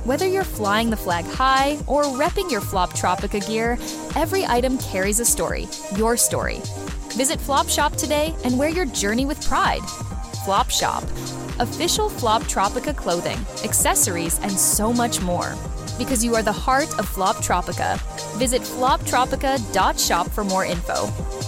Whether you're flying the flag high or repping your Floptropica gear, every item carries a story, your story. Visit Flop Shop today and wear your journey with pride. Flop Shop, official Floptropica clothing, accessories, and so much more. Because you are the heart of Floptropica. Visit floptropica.shop for more info.